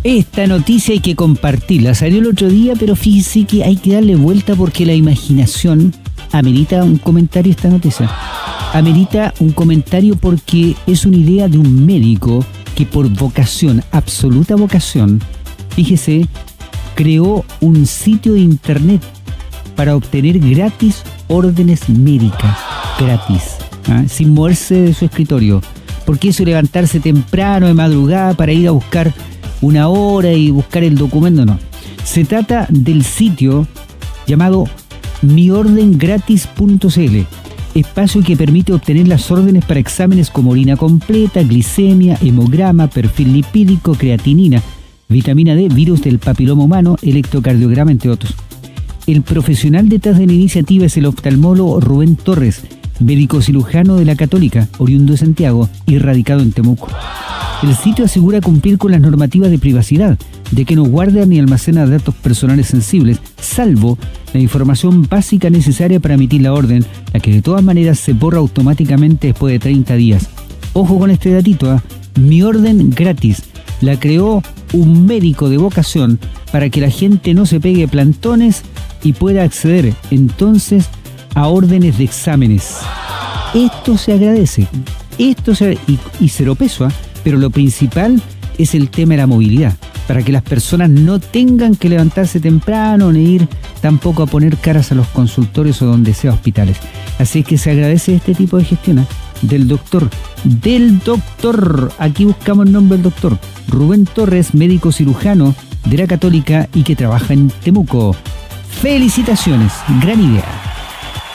Esta noticia hay que compartirla. Salió el otro día, pero fíjese que hay que darle vuelta porque la imaginación amerita un comentario esta noticia. Amerita un comentario porque es una idea de un médico que por vocación, absoluta vocación, fíjese, creó un sitio de internet para obtener gratis órdenes médicas. Gratis. Sin moverse de su escritorio. Porque eso levantarse temprano de madrugada para ir a buscar una hora y buscar el documento, no. Se trata del sitio llamado miordengratis.cl, espacio que permite obtener las órdenes para exámenes como orina completa, glicemia, hemograma, perfil lipídico, creatinina, vitamina D, virus del papiloma humano, electrocardiograma, entre otros. El profesional detrás de la iniciativa es el oftalmólogo Rubén Torres, médico cirujano de la Católica, oriundo de Santiago y radicado en Temuco. El sitio asegura cumplir con las normativas de privacidad, de que no guarda ni almacena datos personales sensibles, salvo la información básica necesaria para emitir la orden, la que de todas maneras se borra automáticamente después de 30 días. Ojo con este datito, Mi Orden Gratis. La creó un médico de vocación para que la gente no se pegue plantones y pueda acceder entonces a órdenes de exámenes. Esto se agradece, y 0 peso, pero lo principal es el tema de la movilidad, para que las personas no tengan que levantarse temprano ni ir tampoco a poner caras a los consultorios o donde sea hospitales. Así es que se agradece este tipo de gestión del doctor, aquí buscamos el nombre del doctor, Rubén Torres, médico cirujano de la Católica y que trabaja en Temuco. ¡Felicitaciones! Gran idea.